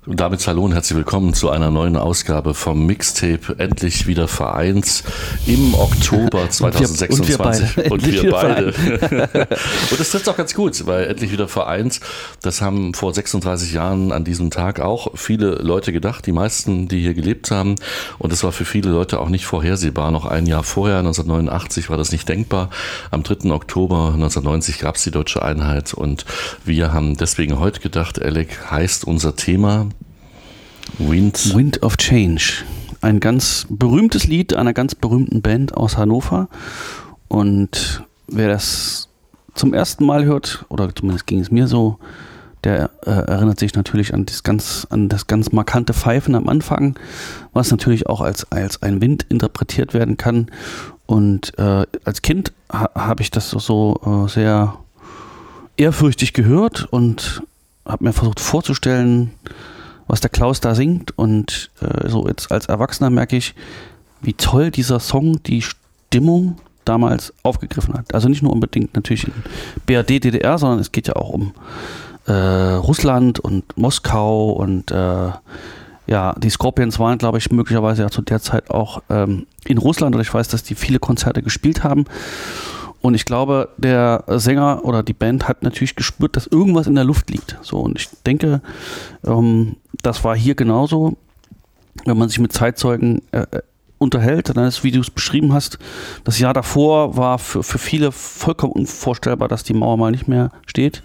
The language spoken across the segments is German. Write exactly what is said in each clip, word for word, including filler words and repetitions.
Und damit hallo und herzlich willkommen zu einer neuen Ausgabe vom Mixtape Endlich wieder vereint im Oktober zweitausendsechsundzwanzig. Und wir beide. Und wir beide. Und das trifft auch ganz gut, weil Endlich wieder vereint, das haben vor sechsunddreißig Jahren an diesem Tag auch viele Leute gedacht, die meisten, die hier gelebt haben. Und es war für viele Leute auch nicht vorhersehbar. Noch ein Jahr vorher, neunzehnhundertneunundachtzig, war das nicht denkbar. Am dritten Oktober neunzehnhundertneunzig gab es die Deutsche Einheit und wir haben deswegen heute gedacht, Alec, heißt unser Thema Wind. Wind of Change. Ein ganz berühmtes Lied einer ganz berühmten Band aus Hannover. Und wer das zum ersten Mal hört, oder zumindest ging es mir so, der äh, erinnert sich natürlich an das, ganz, an das ganz markante Pfeifen am Anfang, was natürlich auch als, als ein Wind interpretiert werden kann. Und äh, als Kind ha, habe ich das so, so äh, sehr ehrfürchtig gehört und habe mir versucht vorzustellen, was der Klaus da singt, und äh, so jetzt als Erwachsener merke ich, wie toll dieser Song die Stimmung damals aufgegriffen hat. Also nicht nur unbedingt natürlich in B R D, D D R, sondern es geht ja auch um äh, Russland und Moskau und äh, ja, die Scorpions waren, glaube ich, möglicherweise ja zu der Zeit auch ähm, in Russland, und ich weiß, dass die viele Konzerte gespielt haben. Und ich glaube, der Sänger oder die Band hat natürlich gespürt, dass irgendwas in der Luft liegt. So, und ich denke, ähm, das war hier genauso. Wenn man sich mit Zeitzeugen äh, unterhält, dann ist, wie du es beschrieben hast, das Jahr davor war für, für viele vollkommen unvorstellbar, dass die Mauer mal nicht mehr steht.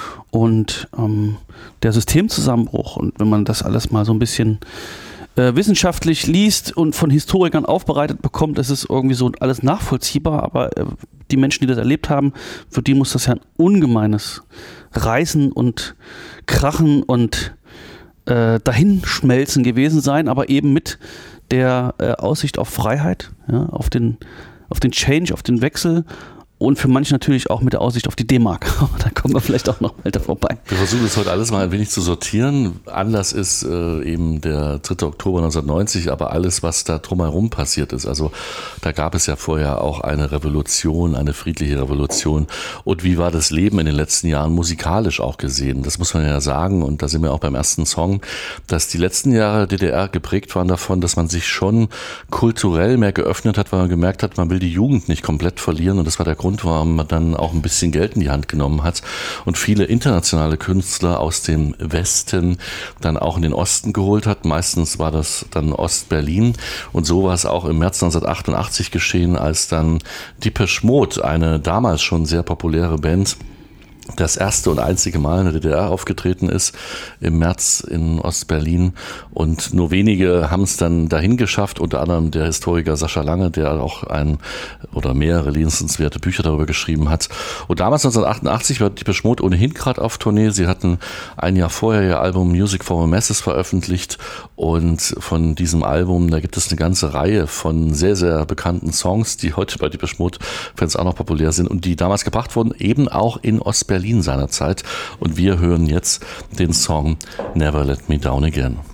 Und ähm, der Systemzusammenbruch, und wenn man das alles mal so ein bisschen Äh, wissenschaftlich liest und von Historikern aufbereitet bekommt, ist es irgendwie so alles nachvollziehbar, aber äh, die Menschen, die das erlebt haben, für die muss das ja ein ungemeines Reißen und Krachen und äh, Dahinschmelzen gewesen sein, aber eben mit der äh, Aussicht auf Freiheit, ja, auf den, auf den Change, auf den Wechsel. Und für manche natürlich auch mit der Aussicht auf die D-Mark. Da kommen wir vielleicht auch noch mal da vorbei. Wir versuchen das heute alles mal ein wenig zu sortieren. Anlass ist äh, eben der dritte Oktober neunzehnhundertneunzig, aber alles, was da drumherum passiert ist. Also da gab es ja vorher auch eine Revolution, eine friedliche Revolution. Und wie war das Leben in den letzten Jahren musikalisch auch gesehen? Das muss man ja sagen. Und da sind wir auch beim ersten Song, dass die letzten Jahre D D R geprägt waren davon, dass man sich schon kulturell mehr geöffnet hat, weil man gemerkt hat, man will die Jugend nicht komplett verlieren. Und das war der Grund, warum man dann auch ein bisschen Geld in die Hand genommen hat und viele internationale Künstler aus dem Westen dann auch in den Osten geholt hat. Meistens war das dann Ostberlin, und so war es auch im März neunzehnhundertachtundachtzig geschehen, als dann Depeche Mode, eine damals schon sehr populäre Band, das erste und einzige Mal in der D D R aufgetreten ist, im März in Ostberlin, und nur wenige haben es dann dahin geschafft, unter anderem der Historiker Sascha Lange, der auch ein oder mehrere lesenswerte Bücher darüber geschrieben hat. Und damals neunzehnhundertachtundachtzig war Depeche Mode ohnehin gerade auf Tournee. Sie hatten ein Jahr vorher ihr Album Music for a Masses veröffentlicht, und von diesem Album, da gibt es eine ganze Reihe von sehr, sehr bekannten Songs, die heute bei Depeche Mode Fans auch noch populär sind und die damals gebracht wurden, eben auch in Ostberlin seinerzeit. Und wir hören jetzt den Song Never Let Me Down Again.